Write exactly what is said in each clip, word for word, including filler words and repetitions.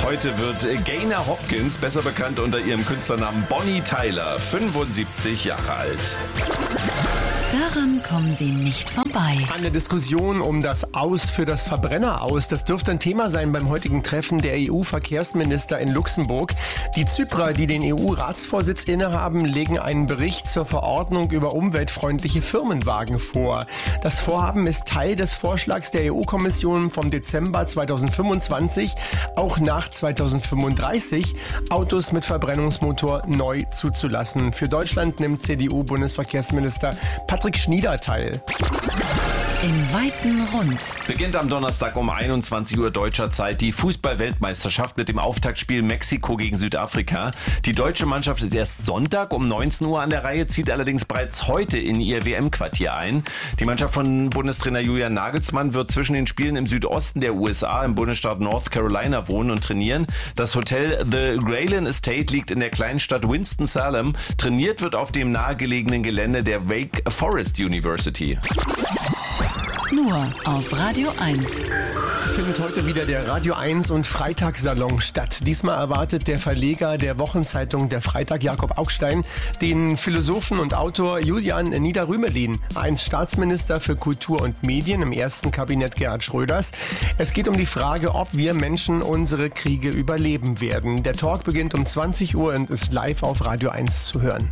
Heute wird Gaynor Hopkins, besser bekannt unter ihrem Künstlernamen Bonnie Tyler, fünfundsiebzig Jahre alt. Daran kommen Sie nicht vorbei. Eine Diskussion um das Aus für das Verbrenneraus, das dürfte ein Thema sein beim heutigen Treffen der E U-Verkehrsminister in Luxemburg. Die Zyprer, die den E U-Ratsvorsitz innehaben, legen einen Bericht zur Verordnung über umweltfreundliche Firmenwagen vor. Das Vorhaben ist Teil des Vorschlags der E U-Kommission vom Dezember zweitausendfünfundzwanzig, auch nach zweitausendfünfunddreißig Autos mit Verbrennungsmotor neu zuzulassen. Für Deutschland nimmt C D U-Bundesverkehrsminister Patrick Schnieder teil. Im weiten Rund. Beginnt am Donnerstag um einundzwanzig Uhr deutscher Zeit die Fußball-Weltmeisterschaft mit dem Auftaktspiel Mexiko gegen Südafrika. Die deutsche Mannschaft ist erst Sonntag um neunzehn Uhr an der Reihe, zieht allerdings bereits heute in ihr W M-Quartier ein. Die Mannschaft von Bundestrainer Julian Nagelsmann wird zwischen den Spielen im Südosten der U S A im Bundesstaat North Carolina wohnen und trainieren. Das Hotel The Grayling Estate liegt in der kleinen Stadt Winston-Salem. Trainiert wird auf dem nahegelegenen Gelände der Wake Forest University. Nur auf Radio eins. Findet heute wieder der Radio eins und Freitagssalon statt. Diesmal erwartet der Verleger der Wochenzeitung Der Freitag, Jakob Augstein, den Philosophen und Autor Julian Niederrümelin, einst Staatsminister für Kultur und Medien im ersten Kabinett Gerhard Schröders. Es geht um die Frage, ob wir Menschen unsere Kriege überleben werden. Der Talk beginnt um zwanzig Uhr und ist live auf Radio eins zu hören.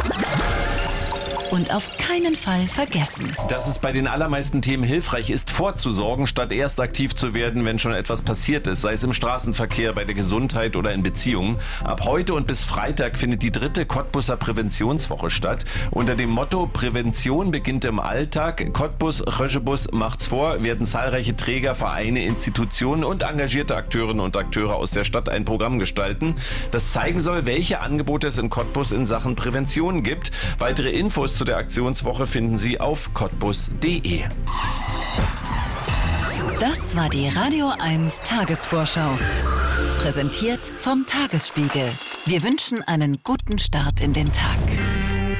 Und auf keinen Fall vergessen, dass es bei den allermeisten Themen hilfreich ist, vorzusorgen, statt erst aktiv zu werden, wenn schon etwas passiert ist, sei es im Straßenverkehr, bei der Gesundheit oder in Beziehungen. Ab heute und bis Freitag findet die dritte Cottbuser Präventionswoche statt. Unter dem Motto Prävention beginnt im Alltag, Cottbus, Röschebus macht's vor, werden zahlreiche Träger, Vereine, Institutionen und engagierte Akteurinnen und Akteure aus der Stadt ein Programm gestalten, das zeigen soll, welche Angebote es in Cottbus in Sachen Prävention gibt. Weitere Infos zu der Aktionswoche finden Sie auf cottbus punkt de. Das war die Radio eins Tagesvorschau. Präsentiert vom Tagesspiegel. Wir wünschen einen guten Start in den Tag.